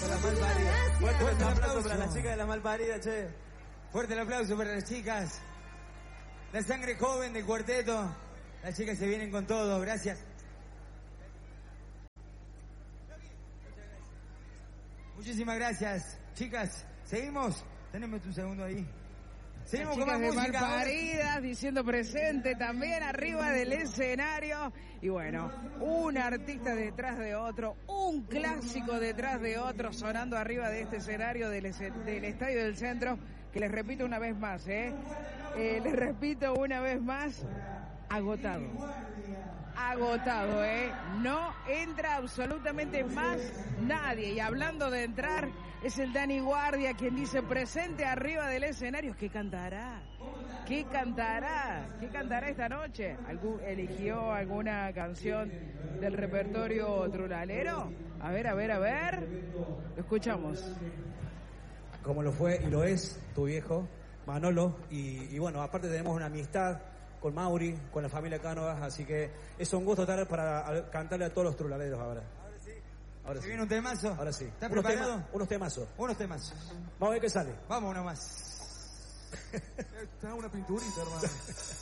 con la Malparida. Fuerte el aplauso para las chicas de la Malparida, che. Fuerte el aplauso para las chicas. La sangre joven del cuarteto. Las chicas se vienen con todo, gracias. Muchísimas gracias. Chicas, seguimos. Tenemos un segundo ahí. Seguimos con más música. Malparidas diciendo presente también arriba del escenario. Y bueno, un artista detrás de otro, un clásico detrás de otro, sonando arriba de este escenario del Estadio del Centro, que les repito una vez más, les repito una vez más, agotado. Agotado, no entra absolutamente más nadie. Y hablando de entrar, es el Dani Guardia quien dice presente arriba del escenario. ¿Qué cantará? ¿Qué cantará? ¿Qué cantará esta noche? ¿Eligió alguna canción del repertorio trulalero? A ver. Lo escuchamos. Como lo fue y lo es tu viejo, Manolo. Y bueno, aparte tenemos una amistad con Mauri, con la familia Cánovas, así que es un gusto estar para cantarle a todos los trulaleros ahora. Ahora sí. ¿Se viene un temazo? Ahora sí. ¿Estás preparado? Unos temazos. Unos temazos. Vamos a ver qué sale. Vamos, uno más. Está una pinturita, hermano.